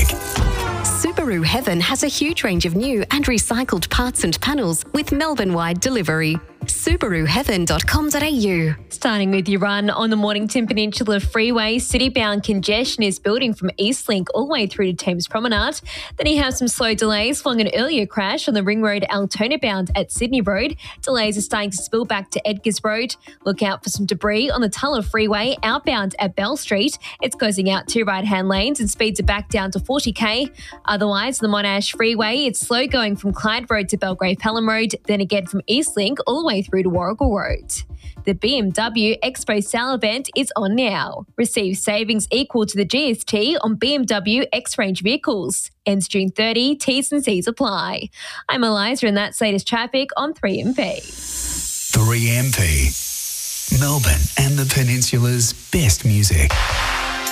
music. Subaru Heaven has a huge range of new and recycled parts and panels with Melbourne-wide delivery. SubaruHeaven.com.au. Starting with your run on the Mornington Peninsula Freeway, city-bound congestion is building from Eastlink all the way through to Thames Promenade. Then you have some slow delays following an earlier crash on the Ring Road Altona bound at Sydney Road. Delays are starting to spill back to Edgars Road. Look out for some debris on the Tulla Freeway outbound at Bell Street. It's closing out 2 right-hand lanes and speeds are back down to 40k. Otherwise, the Monash Freeway, it's slow going from Clyde Road to Belgrave Pelham Road, then again from Eastlink all the way through to Warrigal Road. The BMW Expo Sale event is on now. Receive savings equal to the GST on BMW X-Range vehicles. Ends June 30, T's and C's apply. I'm Eliza and that's latest traffic on 3MP. 3MP. Melbourne and the Peninsula's best music.